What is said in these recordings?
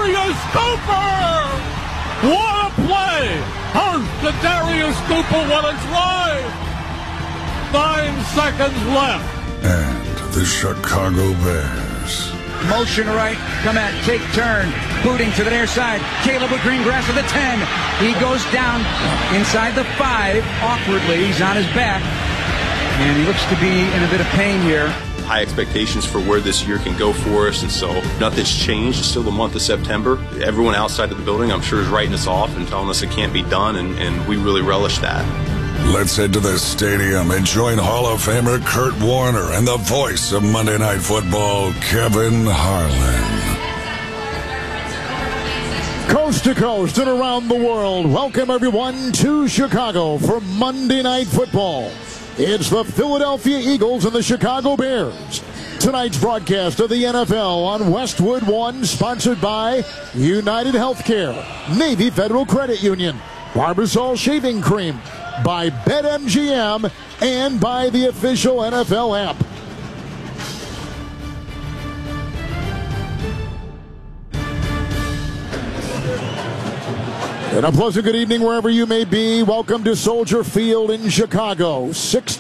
Darius Cooper! What a play! Hurst to Darius Cooper, what a drive! 9 seconds left. And the Chicago Bears. Motion right, come at, take turn, booting to the near side. Caleb with Greengrass at the 10. He goes down inside the 5, awkwardly. He's on his back, and he looks to be in a bit of pain here. High expectations for where this year can go for us, and so nothing's changed. It's still the month of September. Everyone outside of the building, I'm sure, is writing us off and telling us it can't be done, and we really relish that. Let's head to the stadium and join Hall of Famer Kurt Warner and the voice of Monday Night Football, Kevin Harlan. Coast to coast and around the world, welcome everyone to Chicago for Monday Night Football. It's the Philadelphia Eagles and the Chicago Bears. Tonight's broadcast of the NFL on Westwood One, sponsored by United Healthcare, Navy Federal Credit Union, Barbasol Shaving Cream, by BetMGM, and by the official NFL app. And a pleasant good evening wherever you may be. Welcome to Soldier Field in Chicago.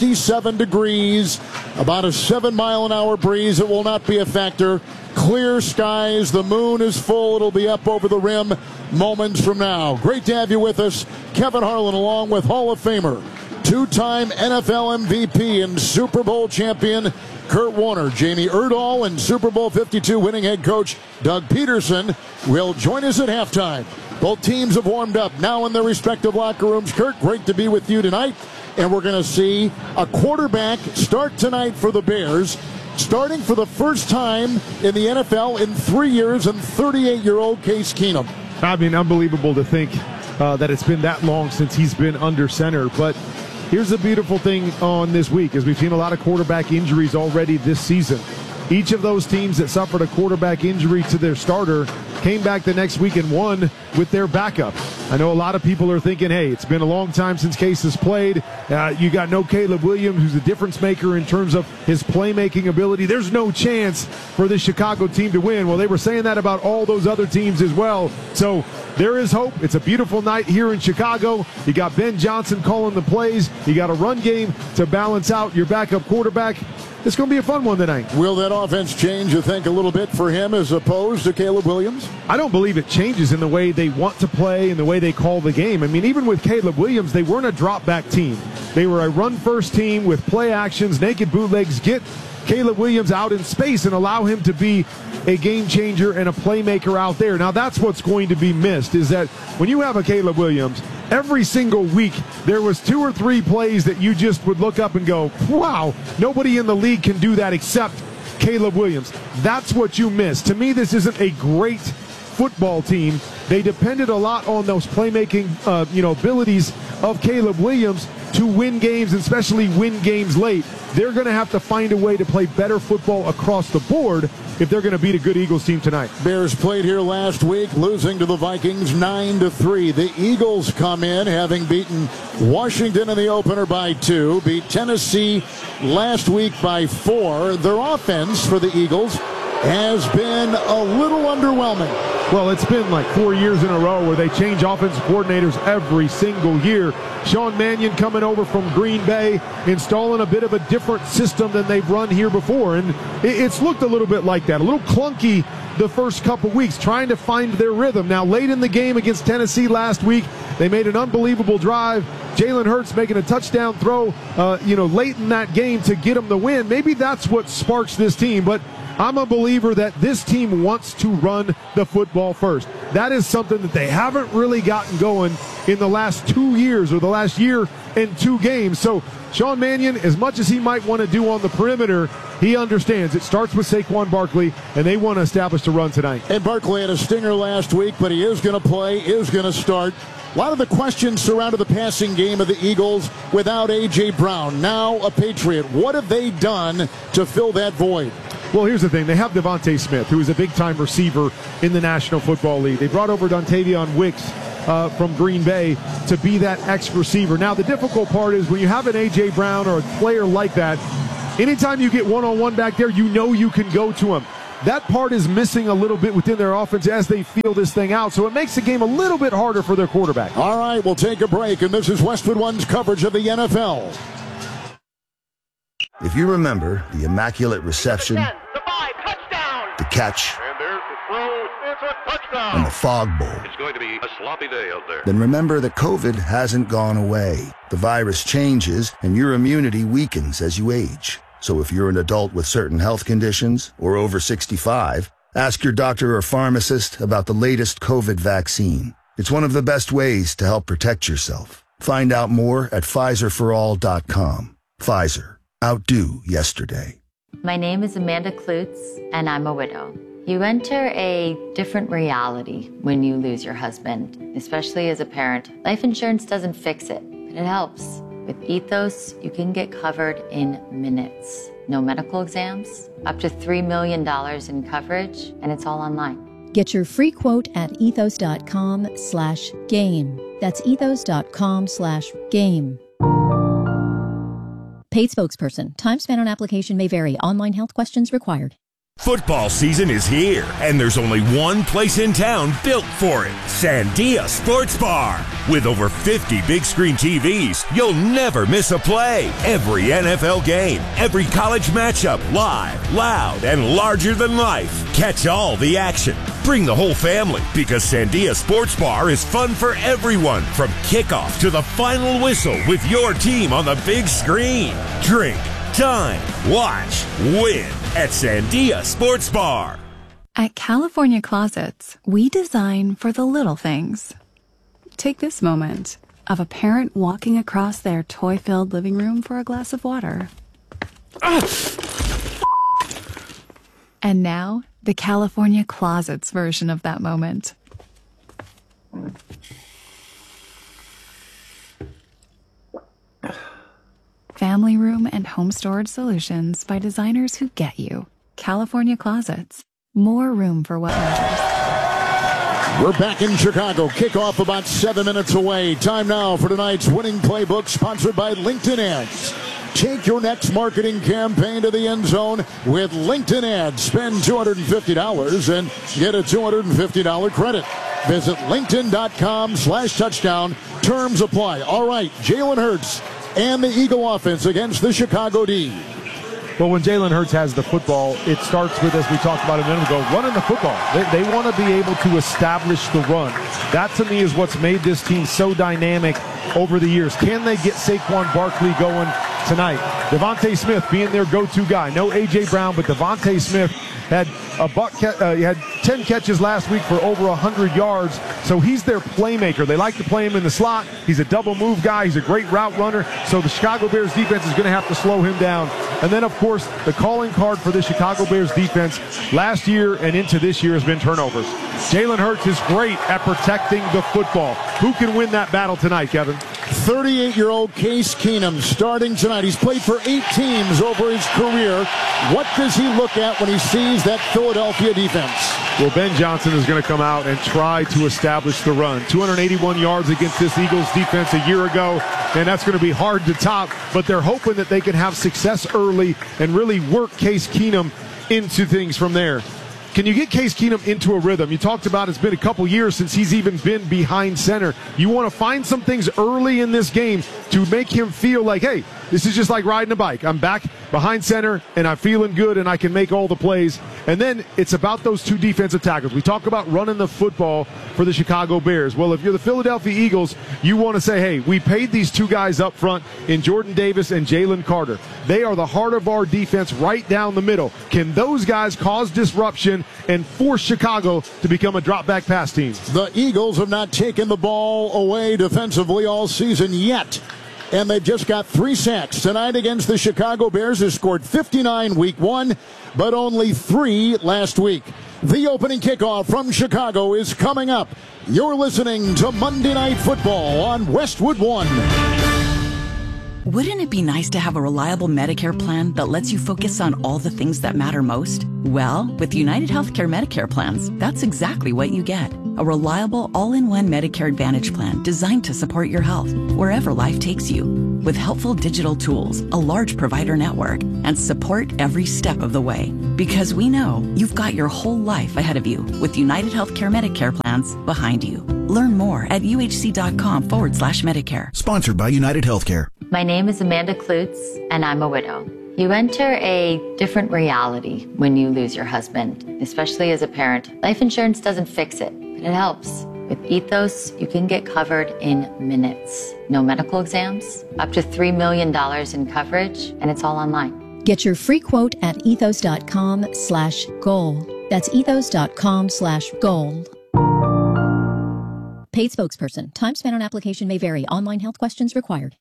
67 degrees, about a 7-mile-an-hour breeze. It will not be a factor. Clear skies. The moon is full. It'll be up over the rim moments from now. Great to have you with us. Kevin Harlan along with Hall of Famer, 2-time NFL MVP and Super Bowl champion Kurt Warner. Jamie Erdahl and Super Bowl 52 winning head coach Doug Peterson will join us at halftime. Both teams have warmed up now in their respective locker rooms. Kurt, great to be with you tonight. And we're going to see a quarterback start tonight for the Bears, starting for the first time in the NFL in 3 years, and 38-year-old Case Keenum. I mean, unbelievable to think that it's been that long since he's been under center. But here's the beautiful thing on this week is we've seen a lot of quarterback injuries already this season. Each of those teams that suffered a quarterback injury to their starter came back the next week and won with their backup. I know a lot of people are thinking, hey, it's been a long time since Case has played. You got no Caleb Williams, who's a difference maker in terms of his playmaking ability. There's no chance for this Chicago team to win. Well, they were saying that about all those other teams as well. So there is hope. It's a beautiful night here in Chicago. You got Ben Johnson calling the plays. You got a run game to balance out your backup quarterback. It's going to be a fun one tonight. Will that offense change, you think, a little bit for him as opposed to Caleb Williams? I don't believe it changes in the way they want to play and the way they call the game. I mean, even with Caleb Williams, they weren't a drop-back team. They were a run-first team with play actions, naked bootlegs, get Caleb Williams out in space and allow him to be a game changer and a playmaker out there. Now, that's what's going to be missed, is that when you have a Caleb Williams, every single week there was 2 or 3 plays that you just would look up and go, wow, nobody in the league can do that except Caleb Williams. That's what you miss. To me, this isn't a great football team. They depended a lot on those playmaking abilities of Caleb Williams to win games, especially win games late. They're going to have to find a way to play better football across the board if they're going to beat a good Eagles team tonight. Bears played here last week, losing to the Vikings 9-3. The Eagles come in having beaten Washington in the opener by 2, beat Tennessee last week by 4. Their offense for the Eagles has been a little underwhelming. Well, it's been like 4 years in a row where they change offensive coordinators every single year. Sean Mannion coming over from Green Bay, installing a bit of a different system than they've run here before. And it's looked a little bit like that, a little clunky the first couple weeks, trying to find their rhythm. Now, late in the game against Tennessee last week, they made an unbelievable drive. Jalen Hurts making a touchdown throw, late in that game to get them the win. Maybe that's what sparks this team, but I'm a believer that this team wants to run the football first. That is something that they haven't really gotten going in the last 2 years or the last year and 2 games. So Sean Mannion, as much as he might want to do on the perimeter, he understands it starts with Saquon Barkley, and they want to establish the run tonight. And Barkley had a stinger last week, but he is going to play, is going to start. A lot of the questions surrounded the passing game of the Eagles without A.J. Brown, now a Patriot. What have they done to fill that void? Well, here's the thing. They have Devontae Smith, who is a big-time receiver in the National Football League. They brought over Dontavion Wicks from Green Bay to be that X-receiver. Now, the difficult part is when you have an A.J. Brown or a player like that, anytime you get one-on-one back there, you know you can go to him. that part is missing a little bit within their offense as they feel this thing out. So it makes the game a little bit harder for their quarterback. All right, we'll take a break, and this is Westwood One's coverage of the NFL. If you remember the immaculate reception, the catch, and the fog bowl, it's going to be a sloppy day out there. Then remember that COVID hasn't gone away. The virus changes, and your immunity weakens as you age. So if you're an adult with certain health conditions or over 65, ask your doctor or pharmacist about the latest COVID vaccine. It's one of the best ways to help protect yourself. Find out more at PfizerForAll.com. Pfizer. Outdo yesterday. My name is Amanda Klutz, and I'm a widow. You enter a different reality when you lose your husband, especially as a parent. Life insurance doesn't fix it, but it helps. With Ethos, you can get covered in minutes. No medical exams, up to $3 million in coverage, and it's all online. Get your free quote at ethos.com/game. That's ethos.com/game. Paid spokesperson. Time spent on application may vary. Online health questions required. Football season is here, and there's only one place in town built for it, Sandia Sports Bar. With over 50 big screen TVs, you'll never miss a play. Every NFL game, every college matchup, live, loud, and larger than life. Catch all the action. Bring the whole family, because Sandia Sports Bar is fun for everyone, from kickoff to the final whistle with your team on the big screen. Drink, dine, watch, win at Sandia Sports Bar. At California Closets, we design for the little things. Take this moment of a parent walking across their toy-filled living room for a glass of water. And now, the California Closets version of that moment. Family room and home storage solutions by designers who get you. California Closets. More room for what matters. We're back in Chicago. Kickoff about 7 minutes away. Time now for tonight's winning playbook, sponsored by LinkedIn Ads. Take your next marketing campaign to the end zone with LinkedIn Ads. Spend $250 and get a $250 credit. Visit LinkedIn.com/touchdown. Terms apply. All right, Jalen Hurts and the Eagle offense against the Chicago D. Well, when Jalen Hurts has the football, it starts with, as we talked about a minute ago, running the football. They want to be able to establish the run. That, to me, is what's made this team so dynamic over the years. Can they get Saquon Barkley going tonight? Devontae Smith being their go-to guy. No A.J. Brown, but Devontae Smith had he had 10 catches last week for over 100 yards, so he's their playmaker. They like to play him in the slot. He's a double move guy. He's a great route runner, so the Chicago Bears defense is going to have to slow him down. And then, of course, the calling card for the Chicago Bears defense last year and into this year has been turnovers. Jalen Hurts is great at protecting the football. Who can win that battle tonight, Kevin? 38-year-old Case Keenum starting tonight. He's played for 8 teams over his career. What does he look at when he sees that Philadelphia defense? Well, Ben Johnson is going to come out and try to establish the run. 281 yards against this Eagles defense a year ago, and that's going to be hard to top, but they're hoping that they can have success early and really work Case Keenum into things from there. Can you get Case Keenum into a rhythm? You talked about it's been a couple years since he's even been behind center. You want to find some things early in this game to make him feel like, hey, this is just like riding a bike. I'm back behind center, and I'm feeling good, and I can make all the plays. And then it's about those 2 defensive tackles. We talk about running the football for the Chicago Bears. Well, if you're the Philadelphia Eagles, you want to say, hey, we paid these 2 guys up front in Jordan Davis and Jalen Carter. They are the heart of our defense right down the middle. Can those guys cause disruption and force Chicago to become a drop-back pass team? The Eagles have not taken the ball away defensively all season yet, and they've just got 3 sacks. Tonight against the Chicago Bears, they scored 59 week 1, but only 3 last week. The opening kickoff from Chicago is coming up. You're listening to Monday Night Football on Westwood One. Wouldn't it be nice to have a reliable Medicare plan that lets you focus on all the things that matter most? Well, with United Healthcare Medicare plans, that's exactly what you get. A reliable all-in-one Medicare Advantage plan designed to support your health wherever life takes you. With helpful digital tools, a large provider network, and support every step of the way. Because we know you've got your whole life ahead of you with United Healthcare Medicare plans behind you. Learn more at uhc.com/Medicare. Sponsored by United Healthcare. My name is Amanda Klutz, and I'm a widow. You enter a different reality when you lose your husband, especially as a parent. Life insurance doesn't fix it, but it helps. With Ethos, you can get covered in minutes. No medical exams, up to $3 million in coverage, and it's all online. Get your free quote at ethos.com/goal. That's ethos.com/goal. Paid spokesperson. Time spent on application may vary. Online health questions required.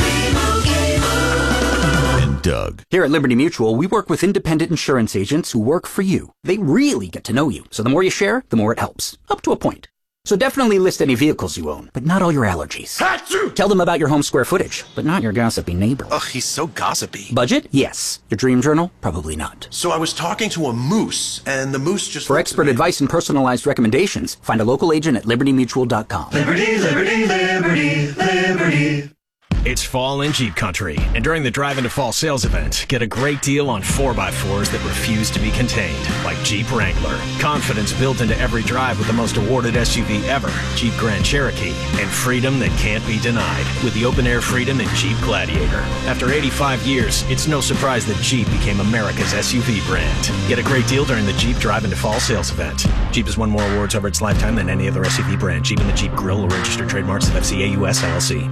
And Doug. Here at Liberty Mutual, we work with independent insurance agents who work for you. They really get to know you, so the more you share, the more it helps. Up to a point. So definitely list any vehicles you own, but not all your allergies. Achoo! Tell them about your home square footage, but not your gossipy neighbor. Ugh, he's so gossipy. Budget? Yes. Your dream journal? Probably not. So I was talking to a moose, and the moose just... For expert advice and personalized recommendations, find a local agent at libertymutual.com. Liberty, liberty, liberty, liberty. It's fall in Jeep country, and during the Drive into Fall sales event, get a great deal on 4x4s that refuse to be contained, like Jeep Wrangler. Confidence built into every drive with the most awarded SUV ever, Jeep Grand Cherokee, and freedom that can't be denied with the open-air freedom in Jeep Gladiator. After 85 years, it's no surprise that Jeep became America's SUV brand. Get a great deal during the Jeep Drive into Fall sales event. Jeep has won more awards over its lifetime than any other SUV brand. Jeep and the Jeep Grill are registered trademarks of FCA US LLC.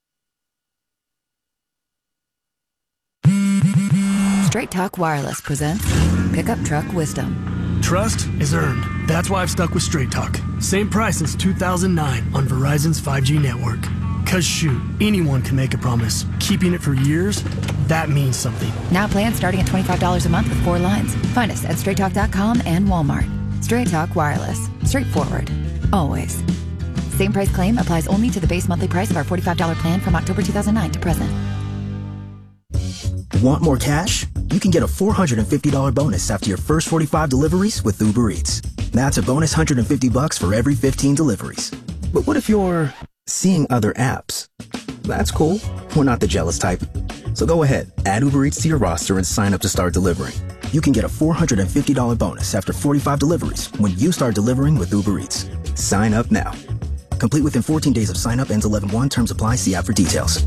Straight Talk Wireless presents Pickup Truck Wisdom. Trust is earned. That's why I've stuck with Straight Talk. Same price since 2009 on Verizon's 5G network. Cause shoot, anyone can make a promise. Keeping it for years, that means something. Now plans starting at $25 a month with 4 lines. Find us at straighttalk.com and Walmart. Straight Talk Wireless. Straightforward. Always. Same price claim applies only to the base monthly price of our $45 plan from October 2009 to present. Want more cash? You can get a $450 bonus after your first 45 deliveries with Uber Eats. That's a bonus $150 for every 15 deliveries. But what if you're seeing other apps? That's cool. We're not the jealous type. So go ahead, add Uber Eats to your roster and sign up to start delivering. You can get a $450 bonus after 45 deliveries when you start delivering with Uber Eats. Sign up now. Complete within 14 days of sign up. Ends 11/1. Terms apply. See app for details.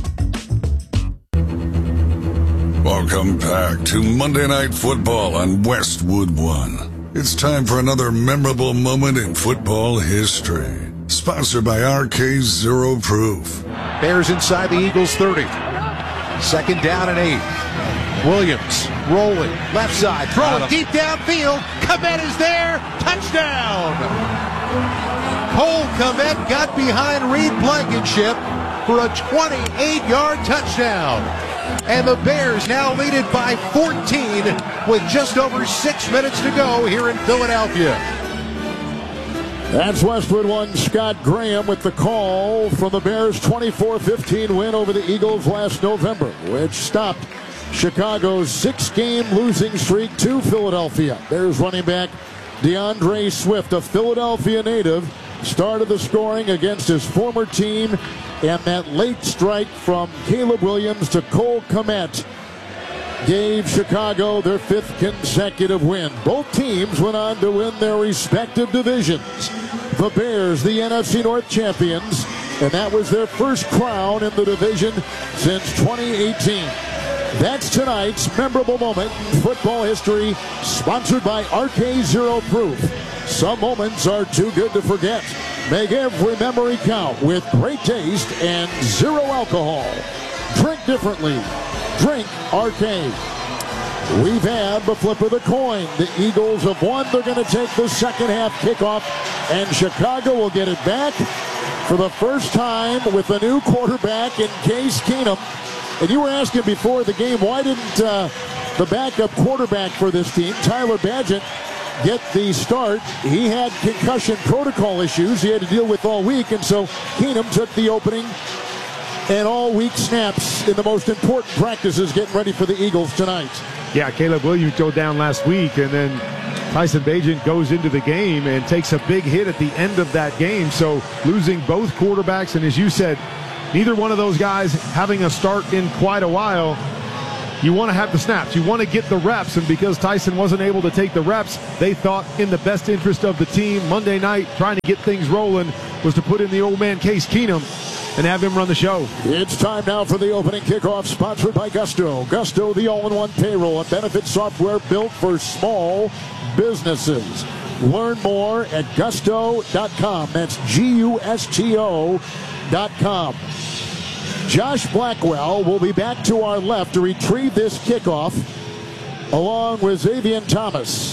Welcome back to Monday Night Football on Westwood One. It's time for another memorable moment in football history. Sponsored by RK Zero Proof. Bears inside the Eagles 30. Second down and 8. Williams rolling. Left side. Throwing deep downfield. Kmet is there. Touchdown. Cole Kmet got behind Reed Blankenship for a 28-yard touchdown. And the Bears now lead it by 14 with just over 6 minutes to go here in Philadelphia. That's Westwood One. Scott Graham with the call from the Bears' 24-15 win over the Eagles last November, which stopped Chicago's 6-game losing streak to Philadelphia. Bears running back DeAndre Swift, a Philadelphia native, started the scoring against his former team, and that late strike from Caleb Williams to Cole Kmet gave Chicago their 5th consecutive win. Both teams went on to win their respective divisions. The Bears, the NFC North champions, and that was their first crown in the division since 2018. That's tonight's memorable moment in football history, sponsored by RK Zero Proof. Some moments are too good to forget. Make every memory count with great taste and zero alcohol. Drink differently. Drink RK. We've had the flip of the coin. The Eagles have won. They're going to take the second half kickoff, and Chicago will get it back for the first time with a new quarterback in Case Keenum. And you were asking before the game, why didn't the backup quarterback for this team, Tyler Badgett, get the start? He had concussion protocol issues he had to deal with all week, and so Keenum took the opening and all-week snaps in the most important practices getting ready for the Eagles tonight. Yeah, Caleb Williams go down last week, and then Tyson Bagent goes into the game and takes a big hit at the end of that game. So losing both quarterbacks, and as you said, neither one of those guys having a start in quite a while. You want to have the snaps. You want to get the reps. And because Tyson wasn't able to take the reps, they thought in the best interest of the team Monday night, trying to get things rolling, was to put in the old man Case Keenum and have him run the show. It's time now for the opening kickoff, sponsored by Gusto. Gusto, the all-in-one payroll and benefit software built for small businesses. Learn more at gusto.com. That's GUSTO.com. Josh Blackwell will be back to our left to retrieve this kickoff, along with Xavier Thomas.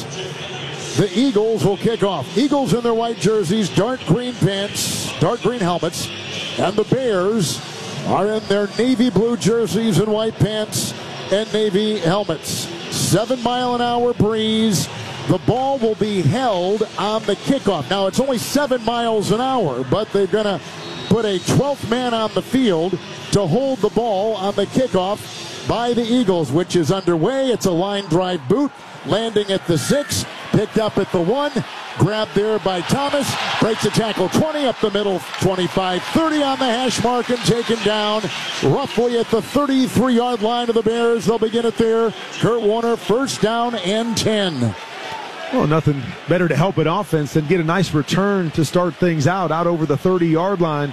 The Eagles will kick off. Eagles in their white jerseys, dark green pants, dark green helmets, and the Bears are in their navy blue jerseys and white pants and navy helmets. 7-mile-an-hour breeze. The ball will be held on the kickoff. Now, it's only 7 miles an hour, but they're going to put a 12th man on the field to hold the ball on the kickoff by the Eagles, which is underway. It's a line drive boot, landing at the 6, picked up at the 1, grabbed there by Thomas, breaks a tackle 20 up the middle, 25, 30 on the hash mark, and taken down roughly at the 33-yard line of the Bears. They'll begin it there. Kurt Warner, first down and 10. Well, nothing better to help an offense than get a nice return to start things out over the 30-yard line.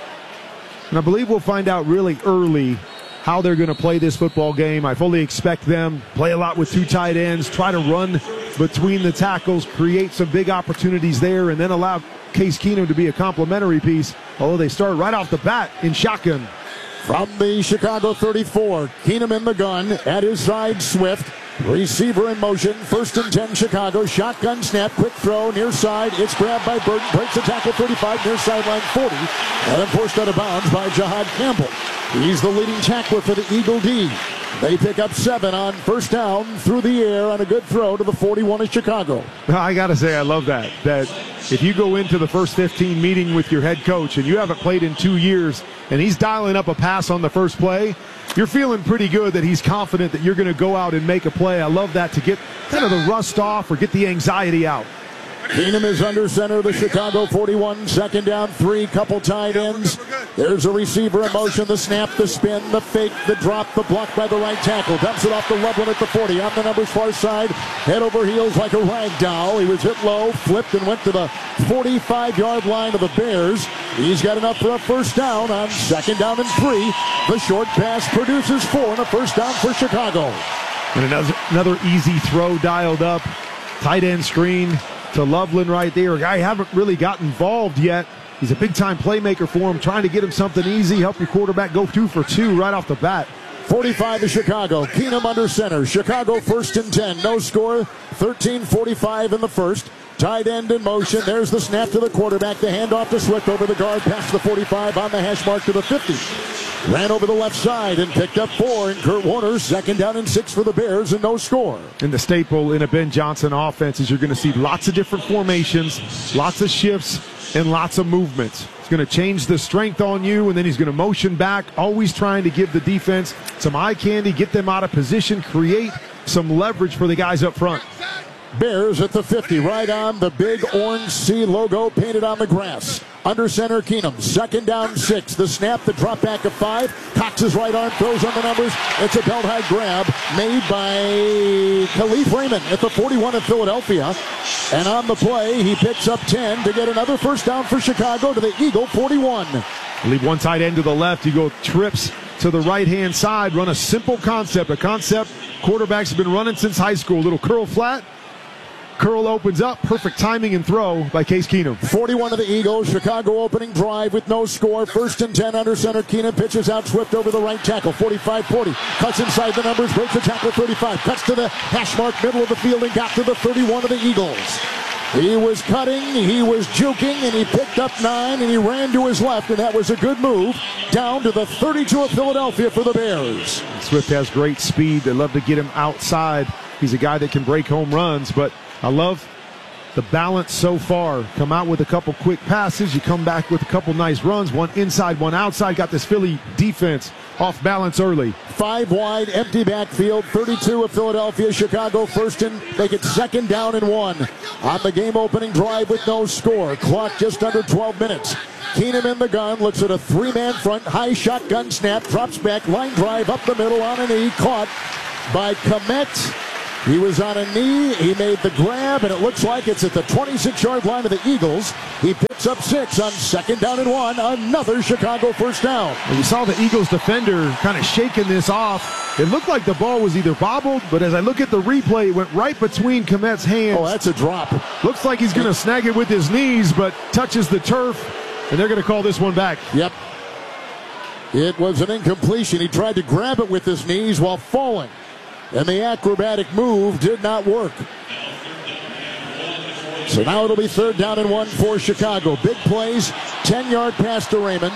And I believe we'll find out really early how they're going to play this football game. I fully expect them play a lot with 2 tight ends, try to run between the tackles, create some big opportunities there, and then allow Case Keenum to be a complementary piece, although they start right off the bat in shotgun. From the Chicago 34, Keenum in the gun, at his side, Swift. Receiver in motion, 1st and 10 Chicago, shotgun snap, quick throw, near side, it's grabbed by Burton, breaks the tackle 35, near sideline 40, and then forced out of bounds by Jahad Campbell. He's the leading tackler for the Eagle D. They pick up 7 on first down through the air on a good throw to the 41 of Chicago. I got to say, I love that if you go into the first 15 meeting with your head coach and you haven't played in 2 years and he's dialing up a pass on the first play, you're feeling pretty good that he's confident that you're going to go out and make a play. I love that, to get kind of the rust off or get the anxiety out. Keenum is under center, the Chicago 41, 2nd down, 3, couple tight ends. There's a receiver in motion, the snap, the spin, the fake, the drop, the block by the right tackle. Dumps it off to Loveland at the 40, on the numbers far side, head over heels like a rag doll. He was hit low, flipped, and went to the 45-yard line of the Bears. He's got enough for a first down on 2nd down and 3. The short pass produces 4 and a first down for Chicago. And another easy throw dialed up, tight end screen to Loveland right there. A guy you haven't really got involved yet. He's a big-time playmaker for him, trying to get him something easy, help your quarterback go 2 for 2 right off the bat. 45 to Chicago. Keenum under center. Chicago 1st and 10. No score. 13:45 in the first. Tight end in motion. There's the snap to the quarterback. The handoff to Swift over the guard. Past the 45 on the hash mark to the 50. Ran over the left side and picked up 4. And Kurt Warner, 2nd down and 6 for the Bears, and no score. And the staple in a Ben Johnson offense is you're going to see lots of different formations, lots of shifts, and lots of movements. He's going to change the strength on you, and then he's going to motion back, always trying to give the defense some eye candy, get them out of position, create some leverage for the guys up front. Bears at the 50, right on the big orange C logo painted on the grass. Under center, Keenum, 2nd down, 6. The snap, the drop back of 5. Cocks his right arm, throws on the numbers. It's a belt high grab made by Khalif Raymond at the 41 of Philadelphia. And on the play, he picks up 10 to get another first down for Chicago to the Eagle 41. Leave one tight end to the left. You go trips to the right-hand side. Run a simple concept, a concept quarterbacks have been running since high school. Little curl flat. Curl opens up, perfect timing and throw by Case Keenum. 41 of the Eagles, Chicago opening drive with no score. 1st and 10 under center. Keenum pitches out Swift over the right tackle. 45-40, cuts inside the numbers, breaks the tackle 35, cuts to the hash mark, middle of the field, and got to the 31 of the Eagles. He was cutting, he was juking, and he picked up 9, and he ran to his left, and that was a good move down to the 32 of Philadelphia for the Bears. Swift has great speed. They love to get him outside. He's a guy that can break home runs, but I love the balance so far. Come out with a couple quick passes. You come back with a couple nice runs. One inside, one outside. Got this Philly defense off balance early. 5 wide, empty backfield, 32 of Philadelphia. Chicago first and make it 2nd down and 1 on the game-opening drive with no score. Clock just under 12 minutes. Keenum in the gun, looks at a 3-man front, high shotgun snap, drops back, line drive up the middle on a knee, caught by Kmet. He was on a knee, he made the grab, and it looks like it's at the 26-yard line of the Eagles. He picks up 6 on 2nd down and 1, another Chicago first down. You saw the Eagles defender kind of shaking this off. It looked like the ball was either bobbled, but as I look at the replay, it went right between Kmet's hands. Oh, that's a drop. Looks like he's going to snag it with his knees, but touches the turf, and they're going to call this one back. Yep. It was an incompletion. He tried to grab it with his knees while falling, and the acrobatic move did not work. So now it'll be 3rd down and 1 for Chicago. Big plays, 10-yard pass to Raymond,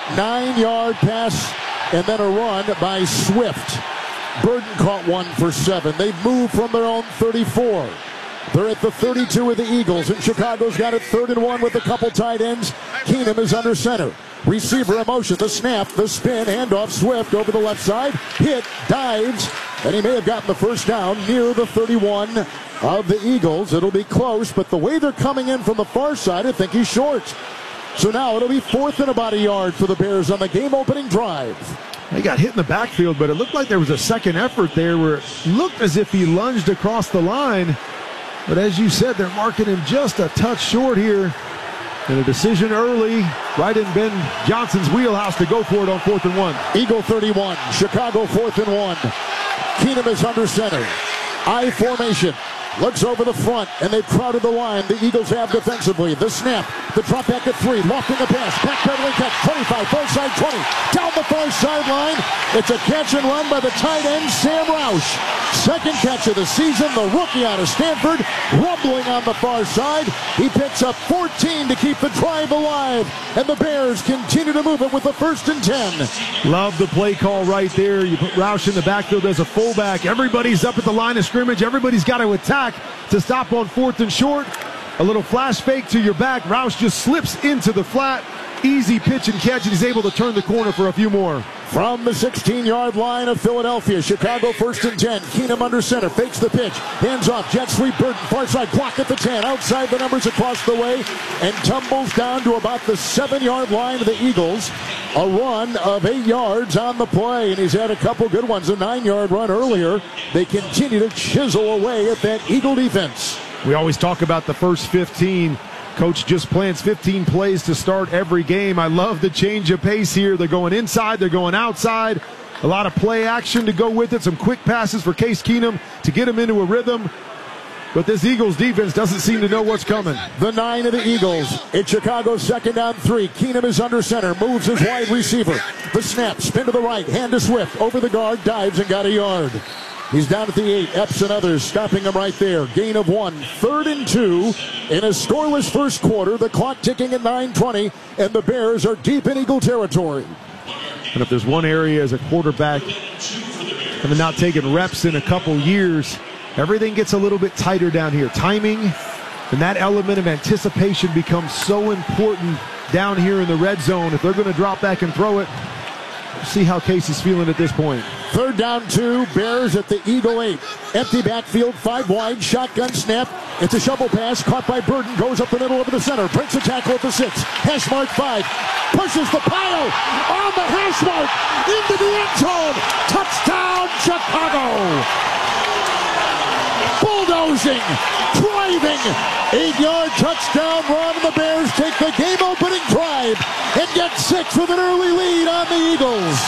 9-yard pass, and then a run by Swift. Burden caught one for 7. They've moved from their own 34. They're at the 32 of the Eagles, and Chicago's got it 3rd and 1 with a couple tight ends. Keenum is under center. Receiver in motion, the snap, the spin, handoff, Swift over the left side, hit, dives, and he may have gotten the first down near the 31 of the Eagles. It'll be close, but the way they're coming in from the far side, I think he's short. So now it'll be 4th and about a yard for the Bears on the game-opening drive. He got hit in the backfield, but it looked like there was a second effort there where it looked as if he lunged across the line. But as you said, they're marking him just a touch short here. And a decision early, right in Ben Johnson's wheelhouse to go for it on 4th and 1. Eagle 31, Chicago 4th and 1. Keenum is under center. I formation. Looks over the front, and they've crowded the line. The Eagles have defensively. The snap, the drop back at 3, lofting a pass, backpedaling catch, 25, far side 20, down the far sideline. It's a catch and run by the tight end, Sam Roush. 2nd catch of the season, the rookie out of Stanford, rumbling on the far side. He picks up 14 to keep the drive alive, and the Bears continue to move it with the 1st and 10. Love the play call right there. You put Roush in the backfield as a fullback. Everybody's up at the line of scrimmage. Everybody's got to attack to stop on 4th and short. A little flash fake to your back. Roush just slips into the flat. Easy pitch and catch, and he's able to turn the corner for a few more. From the 16-yard line of Philadelphia, Chicago 1st and 10. Keenum under center, fakes the pitch, hands off, jet sweep, Burton, far side, block at the 10, outside the numbers across the way, and tumbles down to about the 7-yard line of the Eagles. A run of 8 yards on the play, and he's had a couple good ones, a 9-yard run earlier. They continue to chisel away at that Eagle defense. We always talk about the first 15. Coach just plans 15 plays to start every game. I love the change of pace here. They're going inside, they're going outside. A lot of play action to go with it. Some quick passes for Case Keenum to get him into a rhythm. But this Eagles defense doesn't seem to know what's coming. The 9 of the Eagles. It's Chicago's 2nd down 3. Keenum is under center, moves his wide receiver. The snap, spin to the right, hand to Swift, over the guard, dives and got a yard. He's down at the 8. Epps and others stopping him right there. Gain of 1. 3rd and 2 in a scoreless first quarter. The clock ticking at 9:20, and the Bears are deep in Eagle territory. And if there's one area as a quarterback, having not taken reps in a couple years, everything gets a little bit tighter down here. Timing and that element of anticipation becomes so important down here in the red zone. If they're going to drop back and throw it, see how Casey's feeling at this point. 3rd down 2, Bears at the Eagle 8. Empty backfield, 5 wide, shotgun snap. It's a shovel pass, caught by Burton, goes up the middle over the center, breaks a tackle at the 6. Hash mark 5, pushes the pile, on the hash mark, into the end zone. Touchdown, Chicago! Bulldozing, driving, 8-yard touchdown run, and the Bears take the game-opening drive and get 6 with an early lead on the Eagles.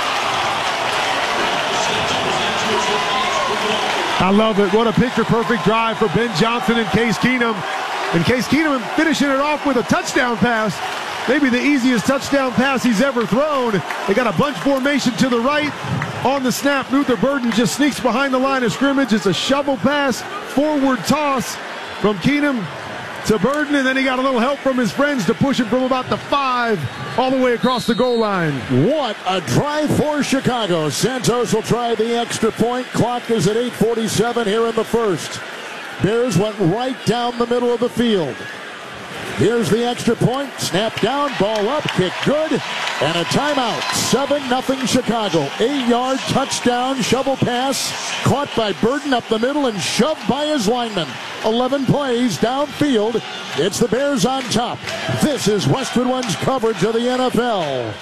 I love it. What a picture-perfect drive for Ben Johnson and Case Keenum. And Case Keenum finishing it off with a touchdown pass. Maybe the easiest touchdown pass he's ever thrown. They got a bunch formation to the right. On the snap, Luther Burden just sneaks behind the line of scrimmage. It's a shovel pass, forward toss from Keenum to Burden, and then he got a little help from his friends to push him from about the 5 all the way across the goal line. What a drive for Chicago. Santos will try the extra point. Clock is at 8:47 here in the first. Bears went right down the middle of the field. Here's the extra point. Snap down, ball up, kick good, and a timeout. 7-0 Chicago. 8-yard touchdown, shovel pass, caught by Burden up the middle and shoved by his lineman. 11 plays downfield. It's the Bears on top. This is Westwood One's coverage of the NFL.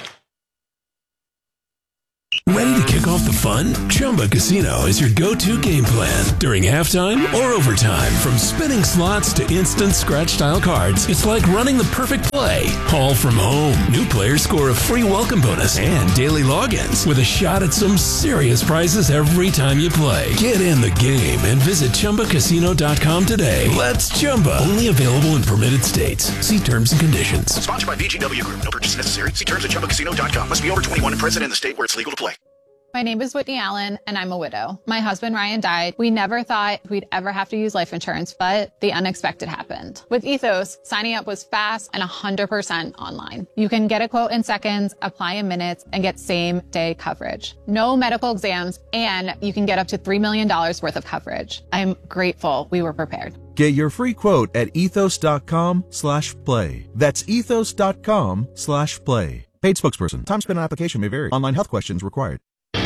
Ready to kick off the fun? Chumba Casino is your go-to game plan during halftime or overtime. From spinning slots to instant scratch-style cards, it's like running the perfect play, all from home. New players score a free welcome bonus and daily logins with a shot at some serious prizes every time you play. Get in the game and visit ChumbaCasino.com today. Let's Chumba. Only available in permitted states. See terms and conditions. Sponsored by VGW Group. No purchase necessary. See terms at ChumbaCasino.com. Must be over 21 and present in the state where it's legal to play. My name is Whitney Allen, and I'm a widow. My husband, Ryan, died. We never thought we'd ever have to use life insurance, but the unexpected happened. With Ethos, signing up was fast and 100% online. You can get a quote in seconds, apply in minutes, and get same-day coverage. No medical exams, and you can get up to $3 million worth of coverage. I'm grateful we were prepared. Get your free quote at ethos.com/play. That's ethos.com/play. Paid spokesperson. Time spent on application may vary. Online health questions required.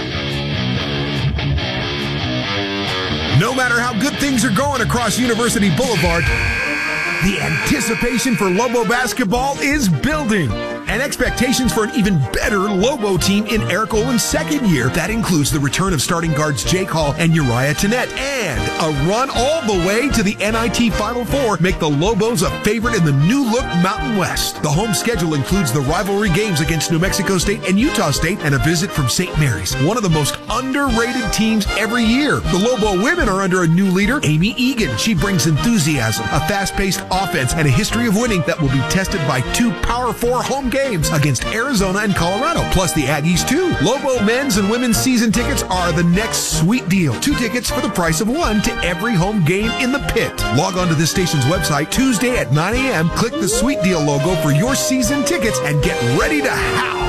No matter how good things are going across University Boulevard, the anticipation for Lobo basketball is building. And expectations for an even better Lobo team in Eric Olin's second year. That includes the return of starting guards Jake Hall and Uriah Tennette. And a run all the way to the NIT Final Four make the Lobos a favorite in the new-look Mountain West. The home schedule includes the rivalry games against New Mexico State and Utah State and a visit from St. Mary's, one of the most underrated teams every year. The Lobo women are under a new leader, Amy Egan. She brings enthusiasm, a fast-paced offense, and a history of winning that will be tested by 2 Power 4 home games against Arizona and Colorado, plus the Aggies too. Lobo men's and women's season tickets are the next sweet deal. 2 tickets for the price of 1 to every home game in the pit. Log on to this station's website Tuesday at 9 a.m. Click the Sweet Deal logo for your season tickets and get ready to howl.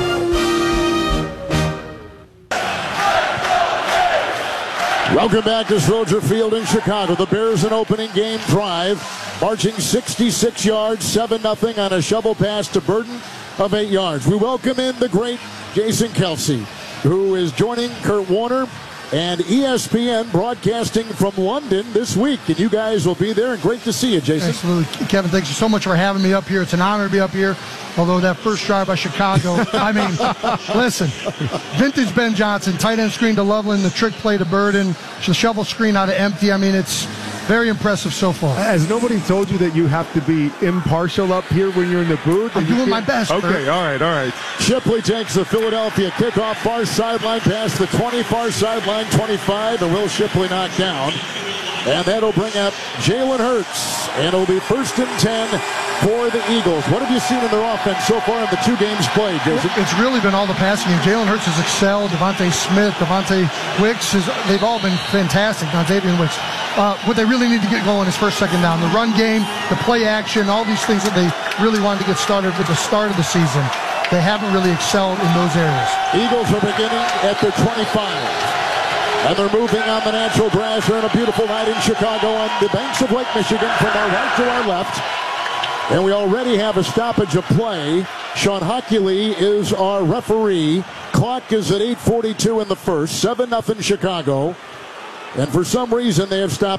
Welcome back to Soldier Field in Chicago. The Bears an opening game drive, marching 66 yards, 7-0 on a shovel pass to Burden of 8 yards. We welcome in the great Jason Kelce, who is joining Kurt Warner and ESPN broadcasting from London this week. And you guys will be there, and great to see you, Jason. Absolutely. Kevin, thanks so much for having me up here. It's an honor to be up here. Although that first drive by Chicago, I mean, listen, vintage Ben Johnson, tight end screen to Loveland, the trick play to Burden, the shovel screen out of empty. I mean, it's very impressive so far. Has nobody told you that you have to be impartial up here when you're in the booth? I'm doing my best. Okay, all right. Shipley takes the Philadelphia kickoff, far sideline past the 20, far sideline 25, and Will Shipley knocked down. And that'll bring up Jalen Hurts, and it'll be 1st and 10 for the Eagles. What have you seen in their offense so far in the 2 games played, Jason? It's really been all the passing game. Jalen Hurts has excelled. Devontae Smith, Devontae Wicks, they've all been fantastic. Xavier Wicks. What they really need to get going is 1st, 2nd down. The run game, the play action, all these things that they really wanted to get started with the start of the season. They haven't really excelled in those areas. Eagles are beginning at their 25. And they're moving on the natural grass here on a beautiful night in Chicago on the banks of Lake Michigan from our right to our left. And we already have a stoppage of play. Sean Hockley is our referee. Clock is at 8:42 in the first. 7-0 Chicago. And for some reason, they have stopped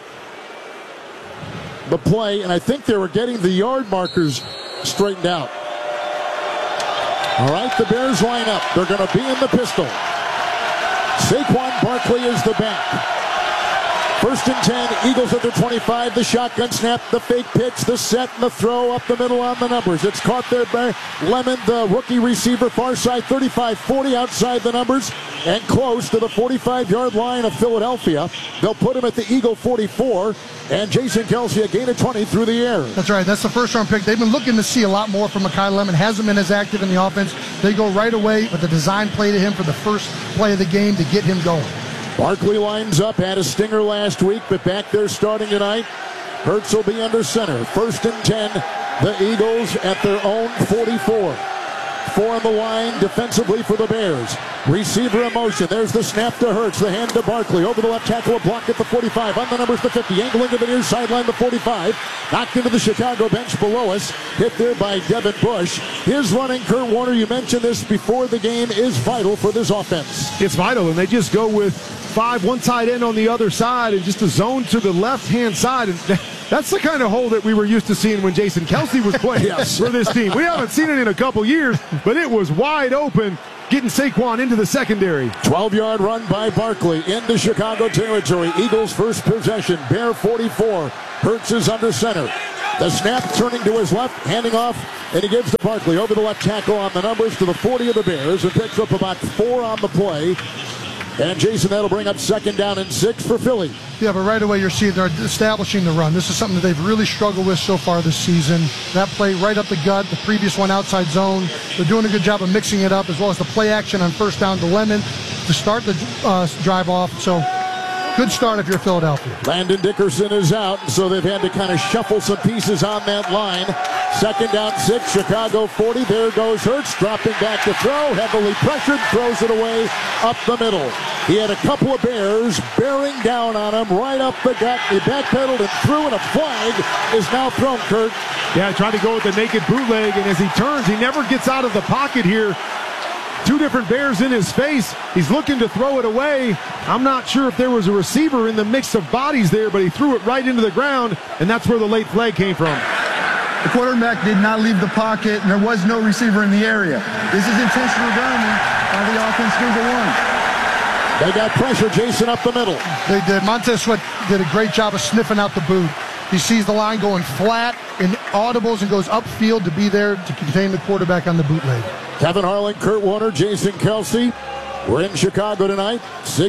the play. And I think they were getting the yard markers straightened out. All right, the Bears line up. They're going to be in the pistol. Saquon Barkley is the back. 1st and 10, Eagles at their 25. The shotgun snap, the fake pitch, the set, and the throw up the middle on the numbers. It's caught there by Lemon, the rookie receiver, far side 35-40 outside the numbers and close to the 45-yard line of Philadelphia. They'll put him at the Eagle 44, and Jason Kelce a gain of 20 through the air. That's right. That's the 1st-round pick. They've been looking to see a lot more from Mekhi Lemon. Hasn't been as active in the offense. They go right away with the design play to him for the first play of the game to get him going. Barkley lines up, had a stinger last week, but back there starting tonight. Hurts will be under center. 1st and 10, the Eagles at their own 44. 4 on the line defensively for the Bears. Receiver in motion. There's the snap to Hurts. The hand to Barkley. Over the left tackle, a block at the 45. On the numbers, the 50. Angling to the near sideline, the 45. Knocked into the Chicago bench below us. Hit there by Devin Bush. His running, Kurt Warner, you mentioned this before the game, is vital for this offense. It's vital, and they just go with 5, one tight end on the other side, and just a zone to the left-hand side. And that's the kind of hole that we were used to seeing when Jason Kelce was playing for this team. We haven't seen it in a couple years, but it was wide open, getting Saquon into the secondary. 12-yard run by Barkley into Chicago territory. Eagles first possession. Bear 44. Hurts is under center. The snap turning to his left, handing off, and he gives to Barkley over the left tackle on the numbers to the 40 of the Bears, and picks up about 4 on the play. And Jason, that'll bring up 2nd down and 6 for Philly. Yeah, but right away you're seeing they're establishing the run. This is something that they've really struggled with so far this season. That play right up the gut, the previous one outside zone. They're doing a good job of mixing it up, as well as the play action on 1st down to Lemon to start the drive off. So good start if you're Philadelphia. Landon Dickerson is out, so they've had to kind of shuffle some pieces on that line. 2nd down 6, Chicago 40. There goes Hurts, dropping back to throw. Heavily pressured, throws it away up the middle. He had a couple of Bears bearing down on him right up the gut. He backpedaled and threw, and a flag is now thrown, Kurt. Yeah, trying to go with the naked bootleg, and as he turns, he never gets out of the pocket here. 2 different Bears in his face. He's looking to throw it away. I'm not sure if there was a receiver in the mix of bodies there, but he threw it right into the ground, and that's where the late flag came from. The quarterback did not leave the pocket, and there was no receiver in the area. This is intentional grounding by the offense, number 1. They got pressure, Jason, up the middle. They did. Montez Sweat did a great job of sniffing out the boot. He sees the line going flat in audibles and goes upfield to be there to contain the quarterback on the bootleg. Kevin Harlan, Kurt Warner, Jason Kelce. We're in Chicago tonight.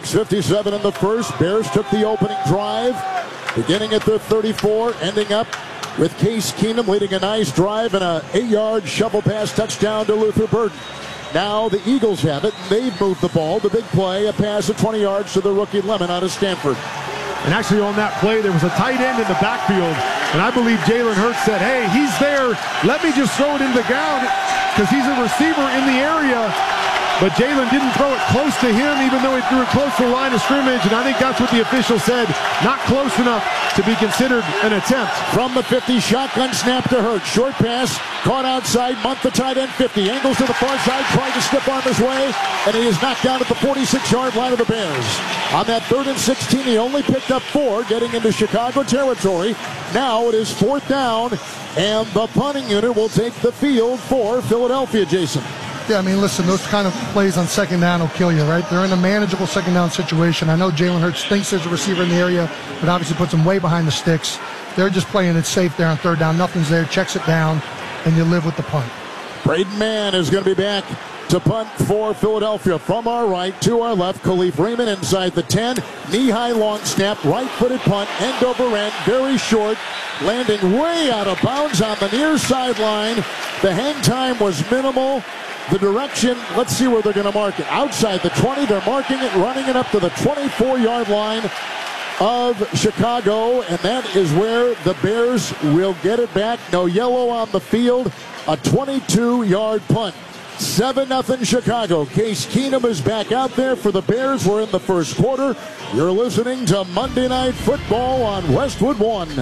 6:57 in the first. Bears took the opening drive, beginning at the 34, ending up with Case Keenum leading a nice drive and a 8-yard shovel pass touchdown to Luther Burden. Now the Eagles have it. They've moved the ball. The big play, a pass of 20 yards to the rookie Lemon out of Stanford. And actually on that play, there was a tight end in the backfield. And I believe Jalen Hurts said, hey, he's there. Let me just throw it into the ground because he's a receiver in the area. But Jalen didn't throw it close to him, even though he threw it close to the line of scrimmage. And I think that's what the official said. Not close enough to be considered an attempt. From the 50, shotgun snap to Hurts. Short pass, caught outside, Munt the tight end 50. Angles to the far side, tried to step on his way, and he is knocked down at the 46-yard line of the Bears. On that 3rd and 16, he only picked up 4, getting into Chicago territory. Now it is 4th down, and the punting unit will take the field for Philadelphia, Jason. Yeah, I mean, listen, those kind of plays on 2nd down will kill you, right? They're in a manageable 2nd down situation. I know Jalen Hurts thinks there's a receiver in the area, but obviously puts him way behind the sticks. They're just playing it safe there on 3rd down. Nothing's there. Checks it down, and you live with the punt. Braden Mann is going to be back to punt for Philadelphia. From our right to our left, Khalif Raymond inside the 10. Knee-high long snap, right-footed punt, end over end, very short, landing way out of bounds on the near sideline. The hang time was minimal. The direction, let's see where they're going to mark it. Outside the 20, they're marking it, running it up to the 24-yard line of Chicago, and that is where the Bears will get it back. No yellow on the field, a 22-yard punt. 7-0 Chicago. Case Keenum is back out there for the Bears. We're in the first quarter. You're listening to Monday Night Football on Westwood One.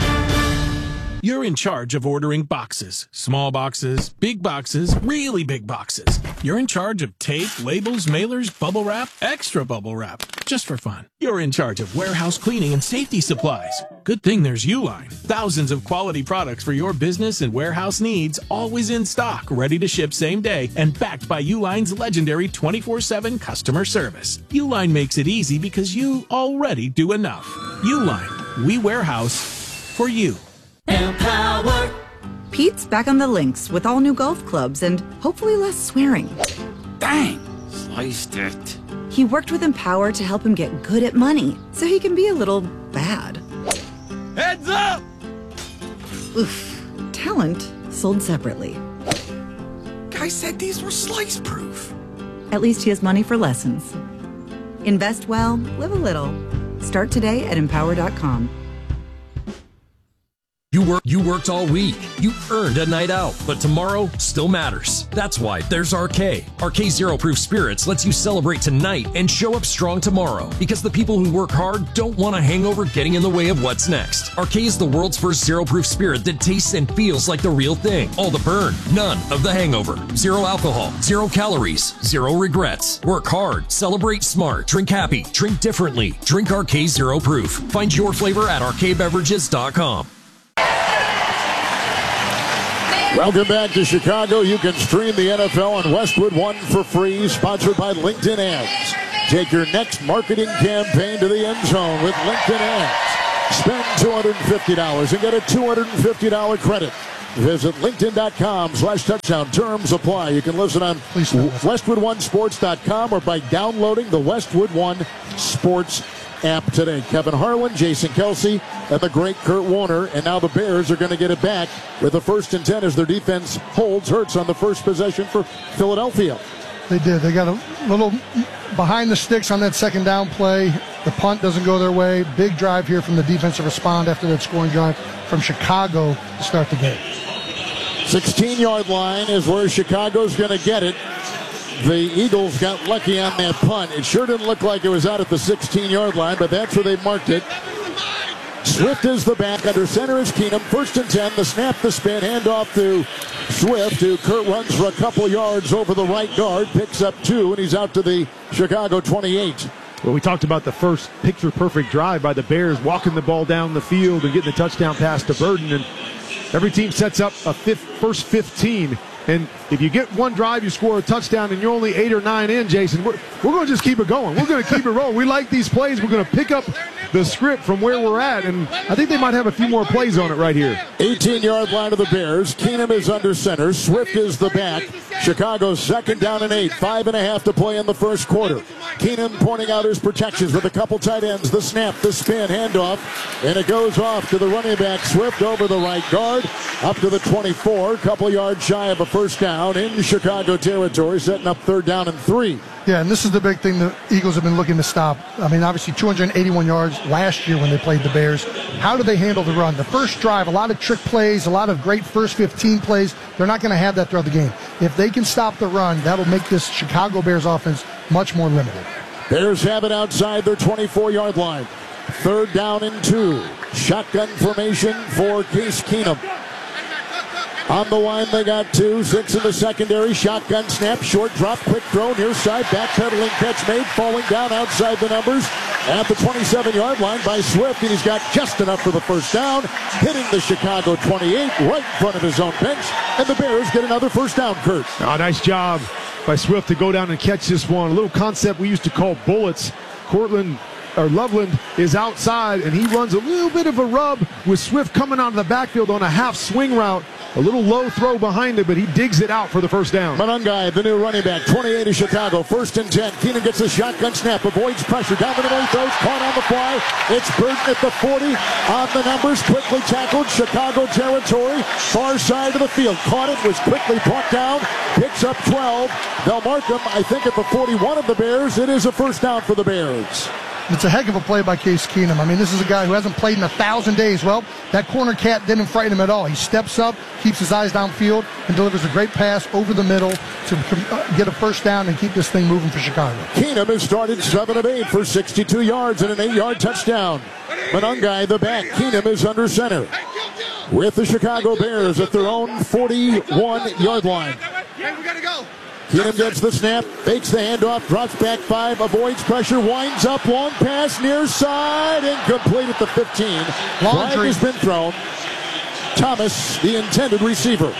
You're in charge of ordering boxes. Small boxes, big boxes, really big boxes. You're in charge of tape, labels, mailers, bubble wrap, extra bubble wrap. Just for fun. You're in charge of warehouse cleaning and safety supplies. Good thing there's Uline. Thousands of quality products for your business and warehouse needs, always in stock, ready to ship same day, and backed by Uline's legendary 24/7 customer service. Uline makes it easy because you already do enough. Uline. We warehouse for you. Empower. Pete's back on the links with all new golf clubs and hopefully less swearing. Dang, sliced it. He worked with Empower to help him get good at money so he can be a little bad. Heads up! Oof. Talent sold separately. Guy said these were slice proof. At least he has money for lessons. Invest well, live a little. Start today at Empower.com. You You worked all week. You earned a night out, but tomorrow still matters. That's why there's RK. RK Zero Proof Spirits lets you celebrate tonight and show up strong tomorrow, because the people who work hard don't want a hangover getting in the way of what's next. RK is the world's first zero proof spirit that tastes and feels like the real thing. All the burn, none of the hangover. Zero alcohol, 0 calories, 0 regrets. Work hard, celebrate smart, drink happy, drink differently. Drink RK Zero Proof. Find your flavor at rkbeverages.com. Welcome back to Chicago. You can stream the NFL on Westwood One for free, sponsored by LinkedIn Ads. Take your next marketing campaign to the end zone with LinkedIn Ads. Spend $250 and get a $250 credit. Visit linkedin.com/touchdown. Terms apply. You can listen on westwood1sports.com or by downloading the Westwood One Sports app today. Kevin Harlan, Jason Kelsey, and the great Kurt Warner. And now the Bears are going to get it back with a 1st and 10 as their defense holds Hurts on the first possession for Philadelphia. They did. They got a little behind the sticks on that second down play. The punt doesn't go their way. Big drive here from the defensive respond after that scoring drive from Chicago to start the game. 16-yard line is where Chicago's going to get it. The Eagles got lucky on that punt. It sure didn't look like it was out at the 16-yard line, but that's where they marked it. Swift is the back. Under center is Keenum. 1st and 10. The snap, the spin. Handoff to Swift, who Kurt runs for a couple yards over the right guard. Picks up 2, and he's out to the Chicago 28. Well, we talked about the first picture-perfect drive by the Bears, walking the ball down the field and getting the touchdown pass to Burden. And every team sets up a first 15. And if you get one drive, you score a touchdown, and you're only 8 or 9 in, Jason, we're going to just keep it going. We're going to keep it rolling. We like these plays. We're going to pick up the script from where we're at, and I think they might have a few more plays on it right here. 18-yard line of the Bears. Keenum is under center. Swift is the back. Chicago's 2nd down and 8. 5.5 to play in the first quarter. Keenum pointing out his protections with a couple tight ends. The snap, the spin, handoff, and it goes off to the running back. Swift over the right guard, up to the 24. Couple yards shy of a first down in Chicago territory, setting up 3rd down and 3. Yeah, and this is the big thing the Eagles have been looking to stop. I mean, obviously 281 yards last year when they played the Bears. How do they handle the run? The first drive, a lot of trick plays, a lot of great first 15 plays. They're not going to have that throughout the game. If they can stop the run, that'll make this Chicago Bears offense much more limited. Bears have it outside their 24-yard line. 3rd down and 2. Shotgun formation for Case Keenum. On the line, they got 2. 6 in the secondary. Shotgun snap, short drop, quick throw, near side, backpedaling catch made, falling down outside the numbers at the 27-yard line by Swift, and he's got just enough for the first down, hitting the Chicago 28 right in front of his own bench, and the Bears get another first down, Kurt. Oh, nice job by Swift to go down and catch this one. A little concept we used to call bullets. Loveland is outside, and he runs a little bit of a rub with Swift coming out of the backfield on a half swing route. A little low throw behind it, but he digs it out for the first down. Monangai, the new running back, 28 of Chicago, 1st and 10. Keenan gets a shotgun snap, avoids pressure, down the middle, he throws, caught on the fly. It's Burton at the 40, on the numbers, quickly tackled, Chicago territory, far side of the field. Caught it, was quickly brought down, picks up 12. They'll mark him, I think, at the 41 of the Bears. It is a first down for the Bears. It's a heck of a play by Case Keenum. I mean, this is a guy who hasn't played in 1,000 days. Well, that corner cat didn't frighten him at all. He steps up, keeps his eyes downfield, and delivers a great pass over the middle to get a first down and keep this thing moving for Chicago. Keenum has started 7 of 8 for 62 yards and an 8-yard touchdown. Monangai, the back. Keenum is under center with the Chicago Bears at their own 41-yard line. Keenum gets the snap, fakes the handoff, drops back 5, avoids pressure, winds up, long pass, near side, incomplete at the 15. Flag has been thrown. Thomas, the intended receiver.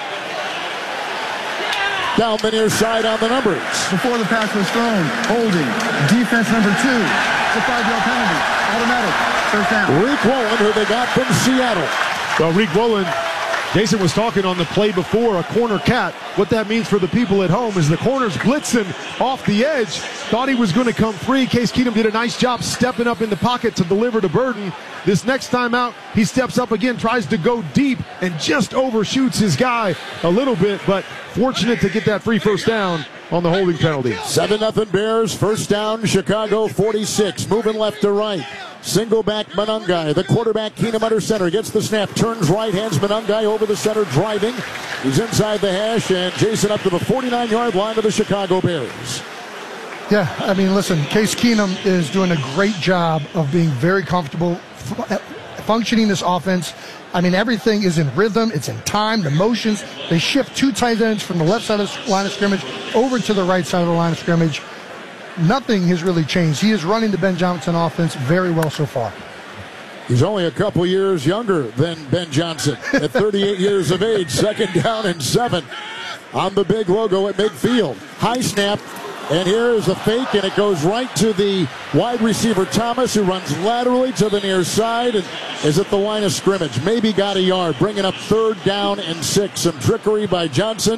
Down the near side on the numbers. Before the pass was thrown, holding, defense number 2. It's a 5-yard penalty, automatic, first down. Rick Rowland, who they got from Seattle. Well, Rick Rowland, Jason was talking on the play before, a corner cat. What that means for the people at home is the corner's blitzing off the edge. Thought he was going to come free. Case Keenum did a nice job stepping up in the pocket to deliver to Burden. This next time out, he steps up again, tries to go deep, and just overshoots his guy a little bit, but fortunate to get that free first down on the holding penalty. 7-0 Bears, first down, Chicago 46, moving left to right. Single back Monangai. The quarterback Keenum under center. Gets the snap. Turns right. Hands Monangai over the center driving. He's inside the hash. And Jason up to the 49-yard line of the Chicago Bears. Yeah, I mean, listen, Case Keenum is doing a great job of being very comfortable functioning this offense. I mean, everything is in rhythm. It's in time, the motions. They shift 2 tight ends from the left side of the line of scrimmage over to the right side of the line of scrimmage. Nothing has really changed. He is running the Ben Johnson offense very well so far. He's only a couple years younger than Ben Johnson at 38 years of age. 2nd down and 7 on the big logo at midfield. High snap. And here is a fake, and it goes right to the wide receiver Thomas, who runs laterally to the near side and is at the line of scrimmage. Maybe got a yard, bringing up 3rd down and 6. Some trickery by Johnson.